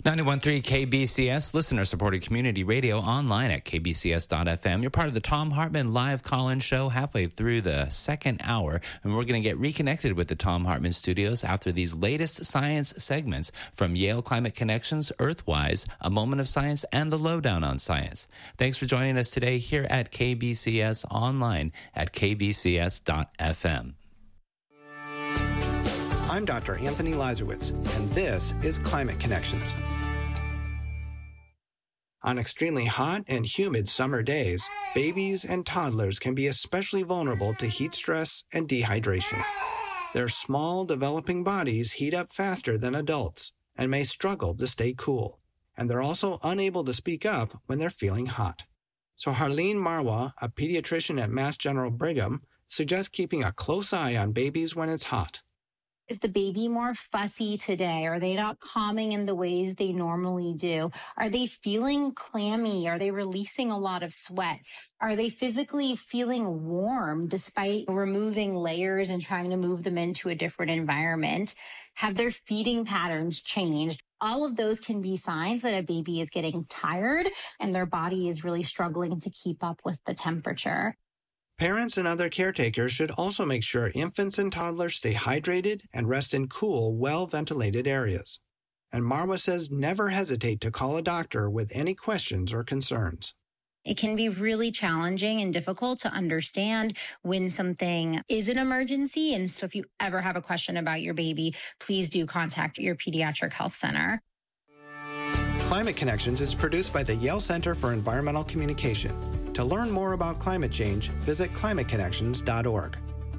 91.3 KBCS, listener-supported community radio, online at kbcs.fm. You're part of the Thom Hartmann live call-in show halfway through the second hour, and we're going to get reconnected with the Thom Hartmann studios after these latest science segments from Yale Climate Connections, Earthwise, A Moment of Science, and The Lowdown on Science. Thanks for joining us today here at KBCS, online at kbcs.fm. I'm Dr. Anthony Lazarowitz, and this is Climate Connections. On extremely hot and humid summer days, babies and toddlers can be especially vulnerable to heat stress and dehydration. Their small, developing bodies heat up faster than adults and may struggle to stay cool. And they're also unable to speak up when they're feeling hot. So Harleen Marwa, a pediatrician at Mass General Brigham, suggests keeping a close eye on babies when it's hot. Is the baby more fussy today? Are they not calming in the ways they normally do? Are they feeling clammy? Are they releasing a lot of sweat? Are they physically feeling warm despite removing layers and trying to move them into a different environment? Have their feeding patterns changed? All of those can be signs that a baby is getting tired and their body is really struggling to keep up with the temperature. Parents and other caretakers should also make sure infants and toddlers stay hydrated and rest in cool, well-ventilated areas. And Marwa says never hesitate to call a doctor with any questions or concerns. It can be really challenging and difficult to understand when something is an emergency. And so if you ever have a question about your baby, please do contact your pediatric health center. Climate Connections is produced by the Yale Center for Environmental Communication. To learn more about climate change, visit climateconnections.org.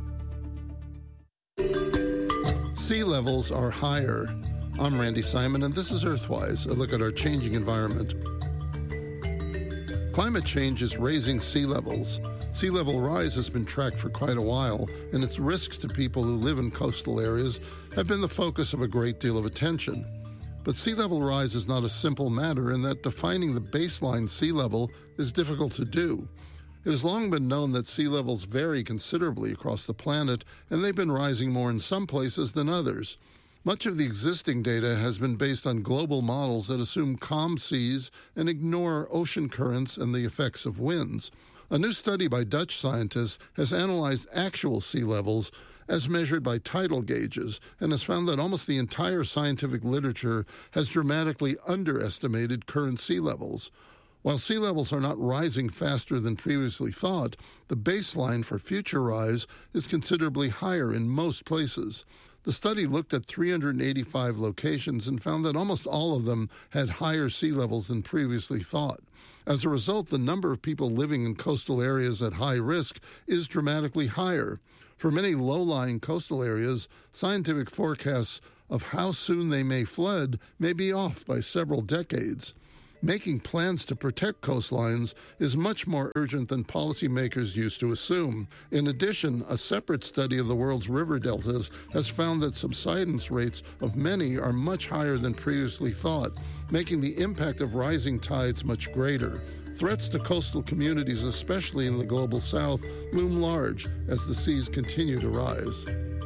Sea levels are higher. I'm Randy Simon, and this is Earthwise, a look at our changing environment. Climate change is raising sea levels. Sea level rise has been tracked for quite a while, and its risks to people who live in coastal areas have been the focus of a great deal of attention. But sea level rise is not a simple matter in that defining the baseline sea level is difficult to do. It has long been known that sea levels vary considerably across the planet, and they've been rising more in some places than others. Much of the existing data has been based on global models that assume calm seas and ignore ocean currents and the effects of winds. A new study by Dutch scientists has analyzed actual sea levels as measured by tidal gauges, and has found that almost the entire scientific literature has dramatically underestimated current sea levels. While sea levels are not rising faster than previously thought, the baseline for future rise is considerably higher in most places. The study looked at 385 locations and found that almost all of them had higher sea levels than previously thought. As a result, the number of people living in coastal areas at high risk is dramatically higher. For many low-lying coastal areas, scientific forecasts of how soon they may flood may be off by several decades. Making plans to protect coastlines is much more urgent than policymakers used to assume. In addition, a separate study of the world's river deltas has found that subsidence rates of many are much higher than previously thought, making the impact of rising tides much greater. Threats to coastal communities, especially in the global south, loom large as the seas continue to rise.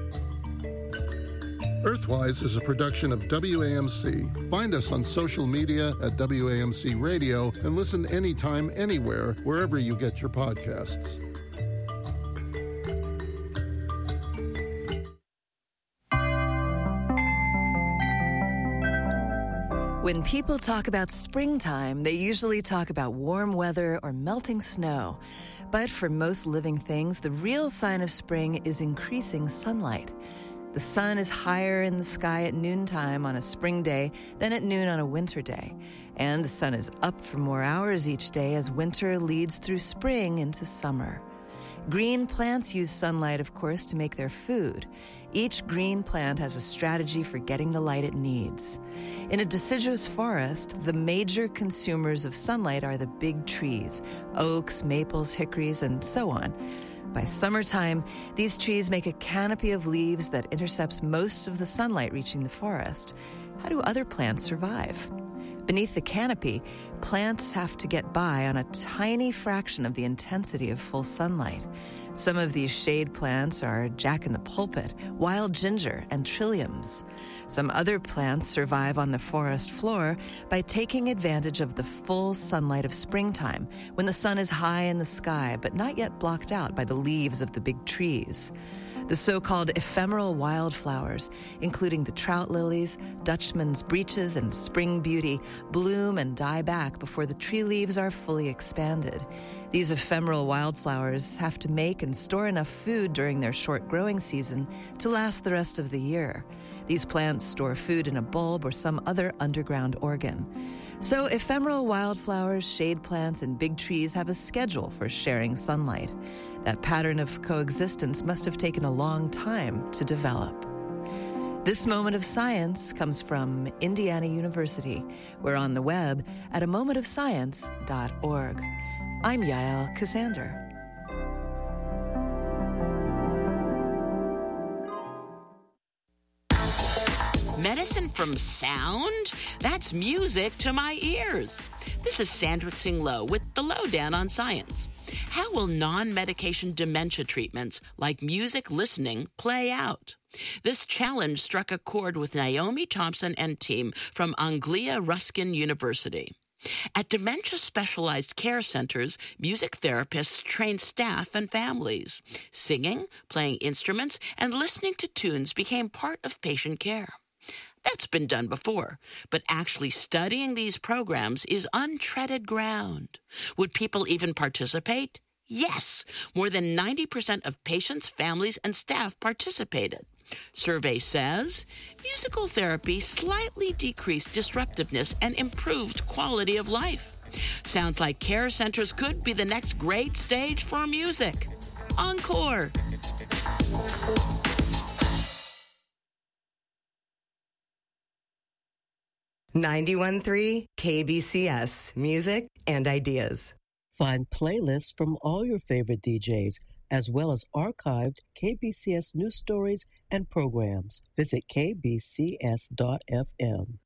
Earthwise is a production of WAMC. Find us on social media at WAMC Radio and listen anytime, anywhere, wherever you get your podcasts. When people talk about springtime, they usually talk about warm weather or melting snow. But for most living things, the real sign of spring is increasing sunlight. The sun is higher in the sky at noontime on a spring day than at noon on a winter day. And the sun is up for more hours each day as winter leads through spring into summer. Green plants use sunlight, of course, to make their food. Each green plant has a strategy for getting the light it needs. In a deciduous forest, the major consumers of sunlight are the big trees, oaks, maples, hickories, and so on. By summertime, these trees make a canopy of leaves that intercepts most of the sunlight reaching the forest. How do other plants survive? Beneath the canopy, plants have to get by on a tiny fraction of the intensity of full sunlight. Some of these shade plants are jack-in-the-pulpit, wild ginger, and trilliums. Some other plants survive on the forest floor by taking advantage of the full sunlight of springtime, when the sun is high in the sky but not yet blocked out by the leaves of the big trees. The so-called ephemeral wildflowers, including the trout lilies, Dutchman's breeches, and spring beauty, bloom and die back before the tree leaves are fully expanded. These ephemeral wildflowers have to make and store enough food during their short growing season to last the rest of the year. These plants store food in a bulb or some other underground organ. So ephemeral wildflowers, shade plants, and big trees have a schedule for sharing sunlight. That pattern of coexistence must have taken a long time to develop. This moment of science comes from Indiana University. We're on the web at amomentofscience.org. I'm Yael Ksander. Medicine from sound? That's music to my ears. This is Sandra Tsing Loh with The Lowdown on Science. How will non-medication dementia treatments like music listening play out? This challenge struck a chord with Naomi Thompson and team from Anglia Ruskin University. At dementia-specialized care centers, music therapists train staff and families. Singing, playing instruments, and listening to tunes became part of patient care. That's been done before, but actually studying these programs is untreaded ground. Would people even participate? Yes, more than 90% of patients, families, and staff participated. Survey says musical therapy slightly decreased disruptiveness and improved quality of life. Sounds like care centers could be the next great stage for music. Encore! .3 KBCS Music and Ideas. Find playlists from all your favorite DJs, as well as archived KBCS news stories and programs. Visit kbcs.fm.